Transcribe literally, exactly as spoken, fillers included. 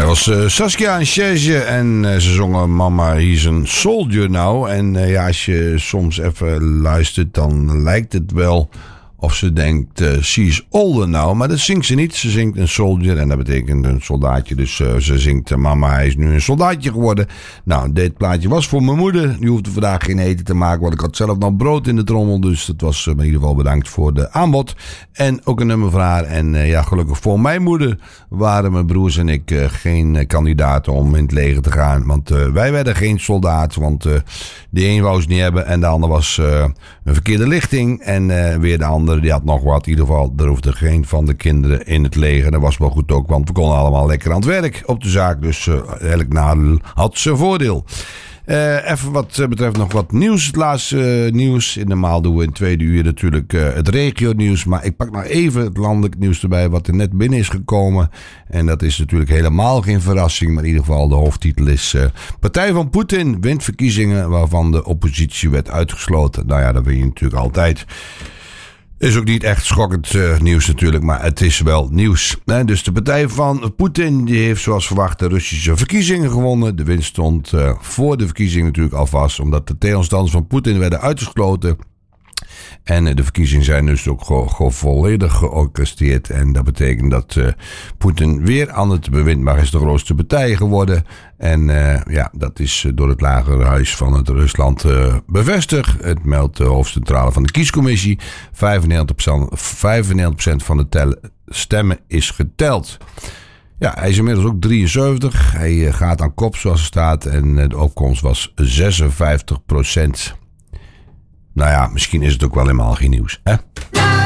Dat was uh, Saskia en Serge en uh, ze zongen Mama He's a Soldier Now. En uh, ja, als je soms even luistert, dan lijkt het wel of ze denkt, uh, she's older now. Maar dat zingt ze niet. Ze zingt een soldier en dat betekent een soldaatje. Dus uh, ze zingt, uh, mama, hij is nu een soldaatje geworden. Nou, dit plaatje was voor mijn moeder. Die hoefde vandaag geen eten te maken, want ik had zelf nog brood in de trommel. Dus dat was uh, in ieder geval bedankt voor de aanbod. En ook een nummer voor haar. En uh, ja, gelukkig voor mijn moeder waren mijn broers en ik uh, geen uh, kandidaten om in het leger te gaan. Want uh, wij werden geen soldaat. Want uh, de een wou ze niet hebben en de ander was uh, een verkeerde lichting. En uh, weer de ander die had nog wat. In ieder geval, er hoefde geen van de kinderen in het leger. Dat was wel goed ook, want we konden allemaal lekker aan het werk op de zaak. Dus uh, elk nadeel had zijn voordeel. Uh, even wat betreft nog wat nieuws. Het laatste uh, nieuws. In normaal doen we in het tweede uur natuurlijk uh, het regio-nieuws. Maar ik pak nog even het landelijk nieuws erbij wat er net binnen is gekomen. En dat is natuurlijk helemaal geen verrassing. Maar in ieder geval de hoofdtitel is uh, Partij van Poetin wint verkiezingen waarvan de oppositie werd uitgesloten. Nou ja, dat weet je natuurlijk altijd. Is ook niet echt schokkend uh, nieuws natuurlijk, maar het is wel nieuws. Hè? Dus de partij van Poetin die heeft zoals verwacht de Russische verkiezingen gewonnen. De winst stond uh, voor de verkiezingen natuurlijk al vast, omdat de tegenstanders van Poetin werden uitgesloten. En uh, de verkiezingen zijn dus ook go- go- volledig georchestreerd. En dat betekent dat uh, Poetin weer aan het bewind mag, is de grootste partij geworden. En uh, ja, dat is uh, door het Lagerhuis van het Rusland uh, bevestigd. Het meldt de hoofdcentrale van de kiescommissie. vijfennegentig procent van de tel- stemmen is geteld. Ja, hij is inmiddels ook drieënzeventig. Hij uh, gaat aan kop zoals er staat. En uh, de opkomst was zesenvijftig procent. Nou ja, misschien is het ook wel helemaal geen nieuws, hè?